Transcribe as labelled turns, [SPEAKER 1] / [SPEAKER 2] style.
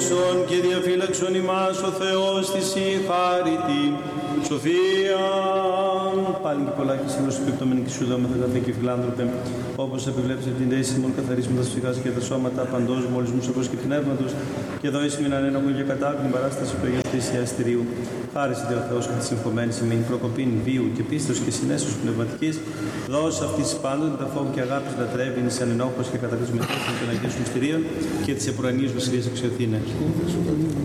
[SPEAKER 1] ελέησον και διαφύλαξον ημάς ο Θεός της η χάρητη σοφία. Πάλι και πολλά και σύμβολος επιπτωμένη και σου δώμεθα καθέ και φιλάνθρωπε, όπως επιβλέψετε την θέση μόνο καθαρίσματα φυσικά και τα σώματα παντός μόλις μουσακός και πνεύματος και δώσει μην ανένοχο και κατά την παράσταση του Αγίου Θυσιαστηρίου. Χάρισε Θεό Θεός και τη συγχωμένη σημαίνει προκοπήν βίου και πίστος και συνέσεως πνευματικής. Δώσε αυτή τη πάντοτε τα φόβου και αγάπη λατρεύει, είναι σαν ενόχος και κατακρισματικός των Αγίων Μυστηρίων και της επουρανίας Βασιλείας Αξιοθήνας.